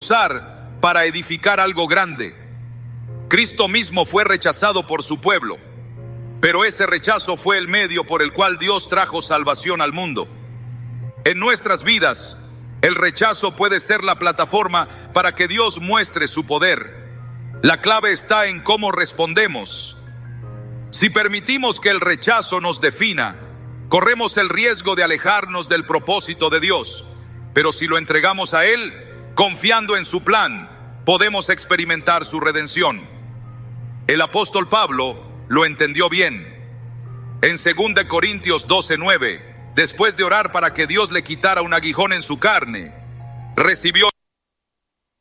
usar para edificar algo grande. Cristo mismo fue rechazado por su pueblo, pero ese rechazo fue el medio por el cual Dios trajo salvación al mundo. En nuestras vidas, el rechazo puede ser la plataforma para que Dios muestre su poder. La clave está en cómo respondemos. Si permitimos que el rechazo nos defina, corremos el riesgo de alejarnos del propósito de Dios. Pero si lo entregamos a Él, confiando en su plan, podemos experimentar su redención. El apóstol Pablo lo entendió bien. En 2 Corintios 12:9, después de orar para que Dios le quitara un aguijón en su carne, recibió